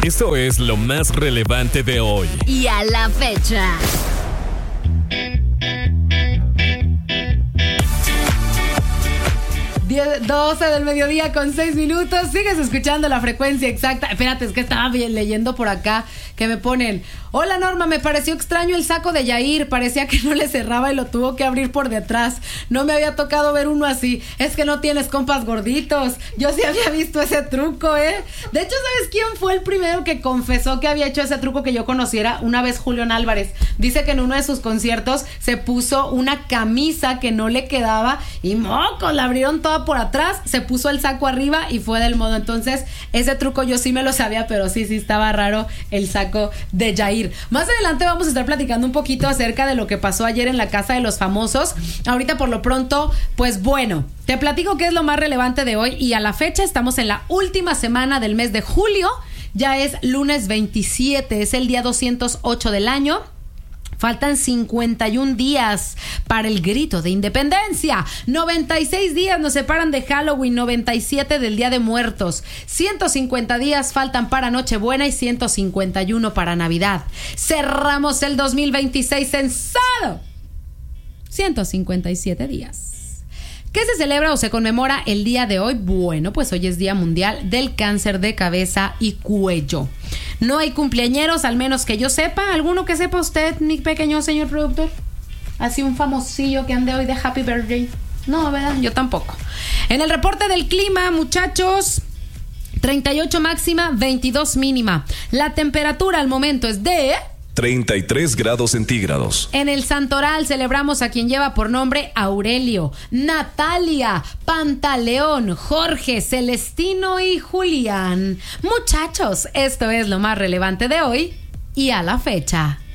Esto es lo más relevante de hoy. Y a la fecha. 12 del mediodía con 6 minutos. Sigues escuchando la frecuencia exacta. Espérate, es que estaba leyendo por acá que me ponen: hola Norma, me pareció extraño el saco de Yair. Parecía que no le cerraba y lo tuvo que abrir por detrás. No me había tocado ver uno así. Es que no tienes compas gorditos. Yo sí había visto ese truco, ¿eh? De hecho, ¿sabes quién fue el primero que confesó que había hecho ese truco que yo conociera? Una vez Julián Álvarez. Dice que en uno de sus conciertos se puso una camisa que no le quedaba y mocos, la abrieron toda por atrás, se puso el saco arriba y fue del modo. Entonces, ese truco yo sí me lo sabía, pero sí estaba raro el saco de Yair. Más adelante vamos a estar platicando un poquito acerca de lo que pasó ayer en la Casa de los Famosos. Ahorita por lo pronto, pues bueno, te platico qué es lo más relevante de hoy y a la fecha estamos en la última semana del mes de julio. Ya es lunes 27, es el día 208 del año. Faltan 51 días para el grito de independencia. 96 días nos separan de Halloween, 97 del Día de Muertos. 150 días faltan para Nochebuena y 151 para Navidad. Cerramos el 2026 en solo 157 días. ¿Qué se celebra o se conmemora el día de hoy? Bueno, pues hoy es Día Mundial del Cáncer de Cabeza y Cuello. No hay cumpleañeros, al menos que yo sepa. ¿Alguno que sepa usted, mi pequeño señor productor? Así un famosillo que ande hoy de Happy Birthday. No, ¿verdad? Yo tampoco. En el reporte del clima, muchachos, 38 máxima, 22 mínima. La temperatura al momento es de 33 grados centígrados. En el Santoral celebramos a quien lleva por nombre Aurelio, Natalia, Pantaleón, Jorge, Celestino y Julián. Muchachos, esto es lo más relevante de hoy y a la fecha.